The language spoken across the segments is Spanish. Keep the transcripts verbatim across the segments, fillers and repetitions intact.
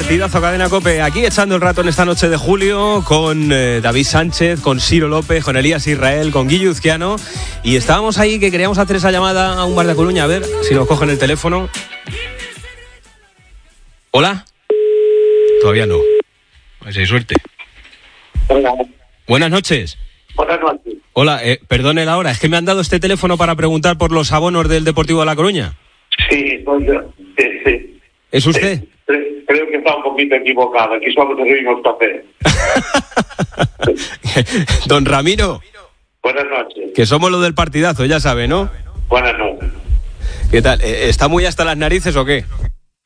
Partidazo Cadena COPE, aquí echando el rato en esta noche de julio con eh, David Sánchez, con Ciro López, con Elías Israel, con Guillo Uzquiano. Y estábamos ahí que queríamos hacer esa llamada a un bar de Coruña, a ver si nos cogen el teléfono. ¿Hola? Todavía no. A ver si hay suerte. Hola. Buenas noches. Buenas noches. Hola, eh, perdone la hora, es que me han dado este teléfono para preguntar por los abonos del Deportivo de La Coruña. Sí, soy yo. Sí, sí. ¿Es usted? Sí, sí, creo que está un poquito equivocado. Aquí solo servimos café. Don Ramiro. Buenas noches. Que somos los del partidazo, ya sabe, ¿no? Buenas noches. ¿Qué tal? ¿Está muy hasta las narices o qué?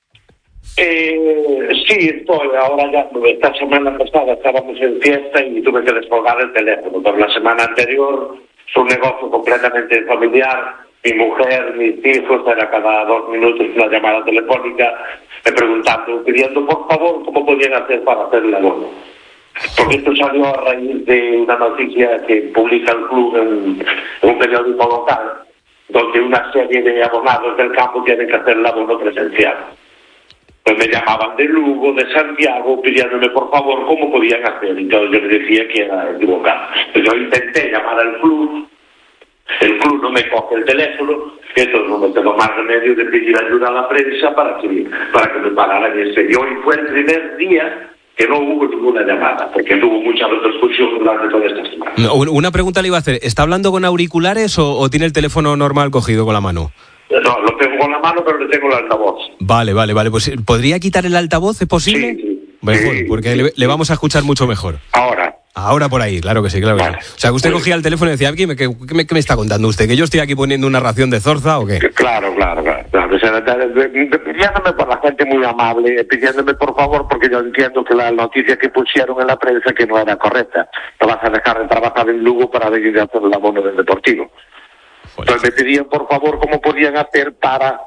Eh, sí, estoy. Ahora ya, esta semana pasada estábamos en fiesta y tuve que descolgar el teléfono. Pero la semana anterior es un negocio completamente familiar. Mi mujer, mis hijos, era cada dos minutos una llamada telefónica, me preguntando, pidiendo por favor cómo podían hacer para hacer el abono. Porque esto salió a raíz de una noticia que publica el club en, en un periódico local, donde una serie de abonados del campo tienen que hacer el abono presencial. Pues me llamaban de Lugo, de Santiago, pidiéndome por favor cómo podían hacer. Entonces yo les decía que era equivocado. Yo intenté llamar al club. El club no me coge el teléfono, entonces no me tengo más remedio de pedir ayuda a la prensa para que, para que me pagaran ese. Y hoy fue el primer día que no hubo ninguna llamada, porque tuvo mucha repercusión durante toda esta semana. No, una pregunta le iba a hacer, ¿está hablando con auriculares o, o tiene el teléfono normal cogido con la mano? No, lo tengo con la mano, pero le tengo el altavoz. Vale, vale, vale. Pues ¿podría quitar el altavoz? ¿Es posible? Sí, sí. Mejor, sí, porque sí, le, sí. le vamos a escuchar mucho mejor. Ahora. Ahora por ahí, claro que sí, claro que Vale. sí. O sea, que usted Pues, cogía el teléfono y decía, ¿qué me, qué, me, ¿qué me está contando usted? ¿Que yo estoy aquí poniendo una ración de zorza o qué? Claro, claro, claro. claro. O sea, pidiéndome por la gente muy amable, pidiéndome por favor, porque yo entiendo que la noticia que pusieron en la prensa que no era correcta. No vas a dejar de trabajar en Lugo para venir a hacer el abono del Deportivo. Joder. Entonces me pedían por favor cómo podían hacer para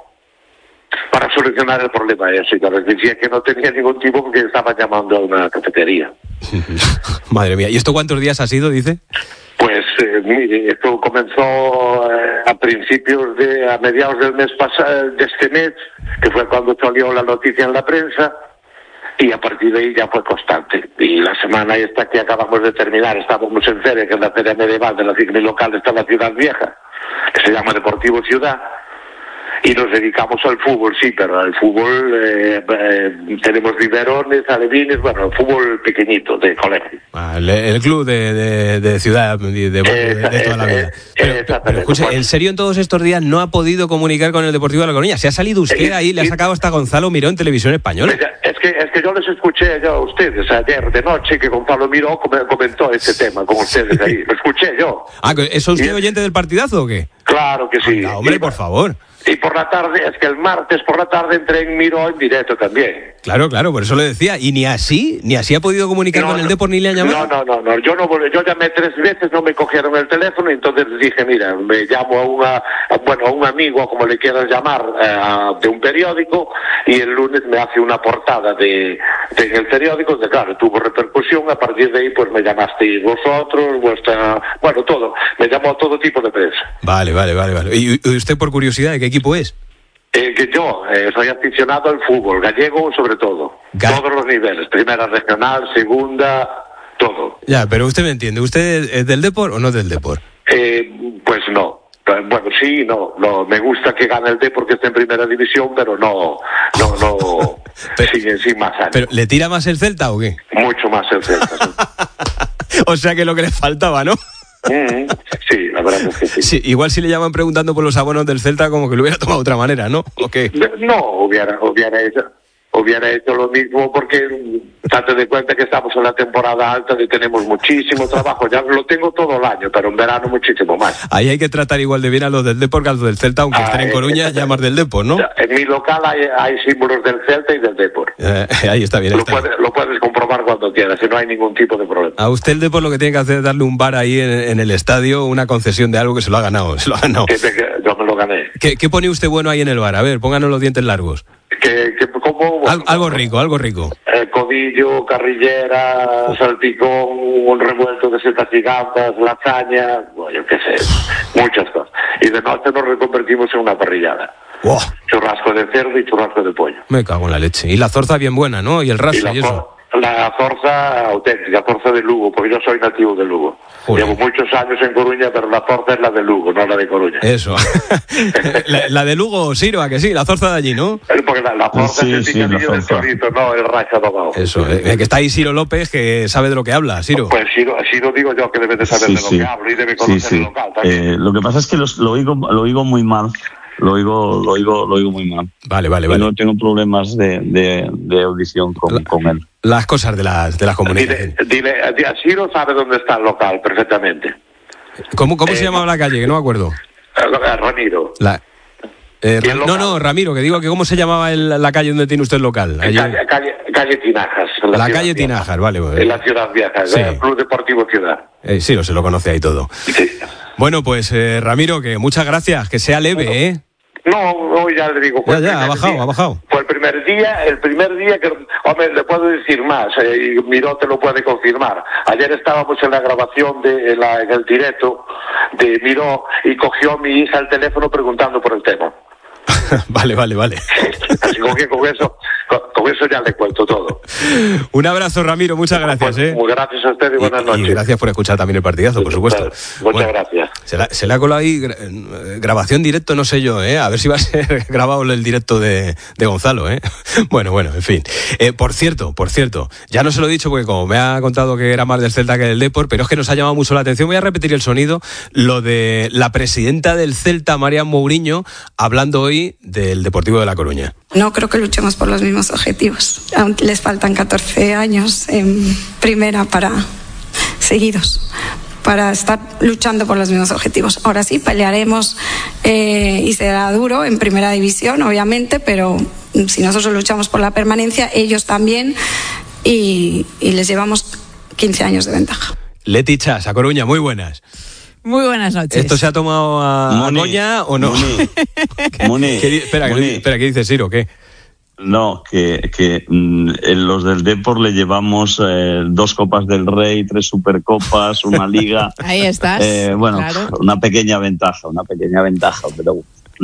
para solucionar el problema ese. Y les decía que no tenía ningún tipo porque estaba llamando a una cafetería. Madre mía, ¿y esto cuántos días ha sido, dice? Pues, eh, mire, esto comenzó eh, a principios de, a mediados del mes pasado, de este mes, que fue cuando salió la noticia en la prensa, y a partir de ahí ya fue constante. Y la semana esta que acabamos de terminar, estábamos en feria, que es la feria medieval de la ciclo local, está en la Ciudad Vieja, que se llama Deportivo Ciudad, y nos dedicamos al fútbol, sí, pero al fútbol eh, eh, tenemos biberones, alevines, bueno, el fútbol pequeñito, de colegio. Ah, el, el club de, de, de ciudad, de, de, de, de toda la vida. Pero, pero, pero escuche, ¿en serio en todos estos días no ha podido comunicar con el Deportivo de La Coruña? ¿Se ha salido usted ahí, le ha sacado hasta Gonzalo Miró en Televisión Española? Es que, es que yo les escuché yo a ustedes ayer de noche que Gonzalo Miró comentó este tema con ustedes ahí, lo escuché yo. Ah, ¿es usted y, oyente del partidazo o qué? Claro que sí. Anda, hombre, y, por favor. Y por la tarde, es que el martes por la tarde entré en Miró en directo también. Claro, claro, por eso le decía. ¿Y ni así? ¿Ni así ha podido comunicar no, con el no, Depor ni le han llamado? No, no, no, no. Yo, no yo llamé tres veces, no me cogieron el teléfono, y entonces dije, mira, me llamo a, una, bueno, a un amigo, como le quieras llamar, uh, de un periódico, y el lunes me hace una portada de, de en el periódico, de claro, tuvo repercusión, a partir de ahí pues me llamasteis vosotros, vuestra, bueno, todo, me llamó todo tipo de prensa. Vale, vale, vale, vale. ¿Y usted por curiosidad de qué equipo es? Eh, que yo eh, soy aficionado al fútbol, gallego sobre todo, Ga- todos los niveles, primera regional, segunda, todo. Ya, pero usted me entiende, ¿usted es del Depor o no es del Depor? Eh, pues no. Bueno, sí, no, no, me gusta que gane el Depor, que esté en primera división, pero no, no, no, pero, sin, sin más ánimo. ¿Pero le tira más el Celta o qué? Mucho más el Celta. O sea que lo que le faltaba, ¿no? Mm, sí, la verdad es que sí. Sí. Igual si le llaman preguntando por los abonos del Celta, como que lo hubiera tomado de otra manera, ¿no? ¿O qué? No, hubiera, hubiera hecho, hubiera hecho lo mismo, porque date de cuenta que estamos en la temporada alta y tenemos muchísimo trabajo. Ya lo tengo todo el año, pero en verano muchísimo más. Ahí hay que tratar igual de bien a los del Depor que a los del Celta, aunque ah, estén en Coruña, eh, llamas del Depor, ¿no? En mi local hay, hay símbolos del Celta y del Depor. Eh, ahí está bien. Ahí lo, está puedes, bien. lo puedes comprobar cuando quieras, y no hay ningún tipo de problema. A usted el Depor lo que tiene que hacer es darle un bar ahí en, en el estadio, una concesión de algo que se lo ha ganado. Se lo ha ganado. Que te, que yo me lo gané. ¿Qué, ¿Qué pone usted bueno ahí en el bar? A ver, pónganos los dientes largos. Que, que como, bueno, Al, algo rico, algo rico. Eh, codillo, carrillera, salpicón, un revuelto de setas gigantes, lasaña, bueno, yo qué sé, muchas cosas. Y de noche nos reconvertimos en una parrillada. Wow. Churrasco de cerdo y churrasco de pollo. Me cago en la leche. Y la zorza bien buena, ¿no? Y el raso y, la y eso. La zorza auténtica, zorza de Lugo, porque yo soy nativo de Lugo. Joder. Llevo muchos años en Coruña, pero la zorza es la de Lugo, no la de Coruña. Eso. la, la de Lugo, Siro, ¿a que sí? La zorza de allí, ¿no? Porque la, la zorza sí, es el picadillo sí, del chorizo, no el racha tomado. Eso, eh, que está ahí Siro López, que sabe de lo que habla, Siro. Pues Siro, Siro digo yo que debe de saber sí, de lo sí. que hablo y debe conocer sí, sí. el local también. Eh, lo que pasa es que los, lo, oigo, lo oigo muy mal. Lo oigo, lo oigo, lo oigo muy mal. Vale, vale, vale. No tengo problemas de, de, de audición con, la, con él. Las cosas de las de las comunicaciones. Dile, dile, Siro sabe dónde está el local perfectamente. ¿Cómo, cómo eh, se llamaba no, la calle? Que no me acuerdo. Ramiro. La, eh, Ra, no, no, Ramiro, que digo que cómo se llamaba el, la calle donde tiene usted el local. Allí... Calle, calle, calle Tinajas. La, la calle Tinajas, vale. vale. En la Ciudad Vieja, sí. El Club Deportivo Ciudad. Eh, sí, se lo conoce ahí todo. Sí. Bueno, pues eh, Ramiro, que muchas gracias, que sea leve, bueno. ¿eh? No, no, ya le digo. Ya, ya, ha bajado, día, ha bajado. Fue el primer día, el primer día que, hombre, le puedo decir más, eh, y Miró te lo puede confirmar. Ayer estábamos en la grabación de en, la, en el directo de Miró y cogió a mi hija el teléfono preguntando por el tema. Vale, vale, vale. Así que con eso, con, con eso ya le cuento todo. Un abrazo, Ramiro, muchas gracias. Pues, ¿eh? Muy gracias a usted y buenas y, noches. Y gracias por escuchar también el partidazo, por supuesto. Muchas bueno, gracias. Se, la, se le ha colado ahí gra- grabación directo, no sé yo, ¿eh? A ver si va a ser grabado el directo de, de Gonzalo, ¿eh? Bueno, bueno, en fin. Eh, por cierto, por cierto, ya no se lo he dicho porque como me ha contado que era más del Celta que del Depor, pero es que nos ha llamado mucho la atención. Voy a repetir el sonido, lo de la presidenta del Celta, Marian Mourinho, hablando hoy del Deportivo de La Coruña. No creo que luchemos por los mismos objetivos. Aún les faltan catorce años en primera para seguidos para estar luchando por los mismos objetivos. Ahora sí, pelearemos eh, y será duro en primera división, obviamente, pero si nosotros luchamos por la permanencia, ellos también, y, y les llevamos quince años de ventaja. Leti Chas, a Coruña, muy buenas. Muy buenas noches. ¿Esto se ha tomado a, a Goña o no? Moni, Moni, espera, Moni. ¿qué, espera, ¿qué dice Siro? ¿Qué? No, que, que mm, en los del Depor le llevamos eh, dos Copas del Rey, tres Supercopas, una Liga. Ahí estás. Eh, bueno, claro. Una pequeña ventaja, una pequeña ventaja, pero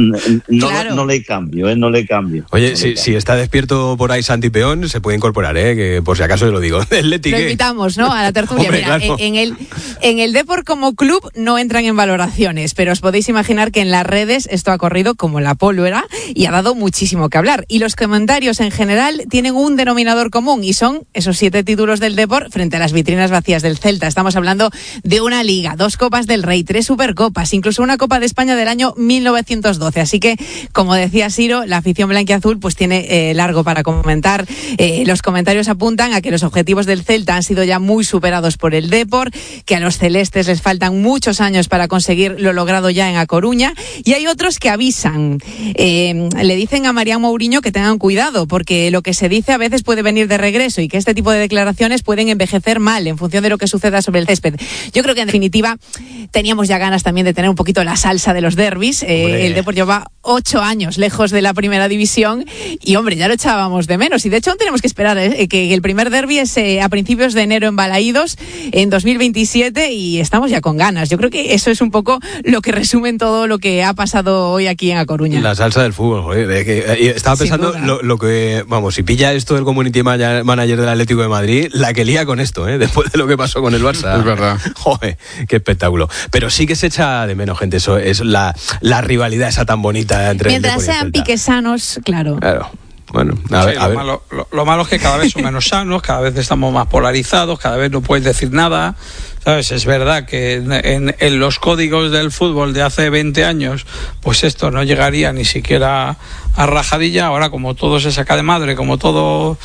no, claro. no le cambio, ¿eh? No le cambio. Oye, no si, si está despierto por ahí Santi Peón, se puede incorporar, ¿eh? Que por si acaso yo lo digo. ¿El Leti, lo qué? invitamos, ¿no? A la tertulia. Hombre, Mira, claro. en, en el en el Depor como club no entran en valoraciones, pero os podéis imaginar que en las redes esto ha corrido como la pólvora y ha dado muchísimo que hablar. Y los comentarios en general tienen un denominador común y son esos siete títulos del Depor frente a las vitrinas vacías del Celta. Estamos hablando de una Liga, dos Copas del Rey, tres Supercopas, incluso una Copa de España del año mil novecientos doce. Así que, como decía Siro, la afición blanquiazul pues tiene eh, largo para comentar. Eh, los comentarios apuntan a que los objetivos del Celta han sido ya muy superados por el Depor, que a los celestes les faltan muchos años para conseguir lo logrado ya en A Coruña, y hay otros que avisan. Eh, le dicen a Marian Mourinho que tengan cuidado, porque lo que se dice a veces puede venir de regreso y que este tipo de declaraciones pueden envejecer mal en función de lo que suceda sobre el césped. Yo creo que en definitiva teníamos ya ganas también de tener un poquito la salsa de los derbis. Eh, el Depor lleva ocho años lejos de la primera división y, hombre, ya lo echábamos de menos. Y de hecho aún tenemos que esperar eh, que el primer derbi es eh, a principios de enero en Balaídos en dos mil veintisiete y estamos ya con ganas. Yo creo que eso es un poco lo que resume en todo lo que ha pasado hoy aquí en A Coruña. La salsa del fútbol, joder. De que, eh, estaba pensando lo, lo que, vamos, si pilla esto del community manager del Atlético de Madrid, la que lía con esto, ¿eh? Después de lo que pasó con el Barça. Es verdad. Joder, qué espectáculo. Pero sí que se echa de menos, gente, eso es la, la rivalidad esa tan bonita entre Mientras el Depor y el sean Celta. piques sanos, claro. Claro. Bueno, a ver, Sí, a lo, ver. malo, lo, lo malo es que cada vez son menos sanos, cada vez estamos más polarizados, cada vez no puedes decir nada, ¿sabes? Es verdad que en, en, en los códigos del fútbol de hace veinte años, pues esto no llegaría ni siquiera a rajadilla. Ahora, como todo se saca de madre, como todo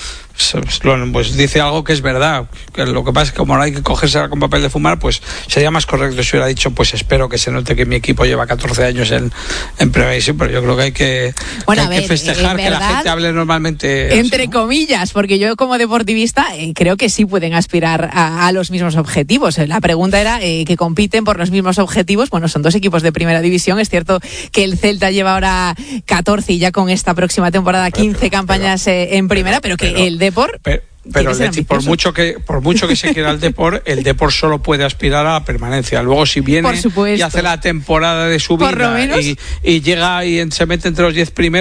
pues dice algo que es verdad, que lo que pasa es que como no hay que cogérsela con papel de fumar, pues sería más correcto si hubiera dicho, pues espero que se note que mi equipo lleva catorce años en, en primera división, pero yo creo que hay que, bueno, que, hay ver, que festejar que la gente hable normalmente entre así, ¿no? comillas, porque yo como deportivista eh, creo que sí pueden aspirar a, a los mismos objetivos. La pregunta era eh, que compiten por los mismos objetivos. Bueno, son dos equipos de primera división. Es cierto que el Celta lleva ahora catorce y ya con esta próxima temporada quince pero, campañas pero, eh, en primera, pero que pero, el Depor... Pero, Pero Leti, por mucho que por mucho que se quiera el Depor, el Depor solo puede aspirar a la permanencia. Luego si viene y hace la temporada de su vida y, y llega y se mete entre los diez primeros,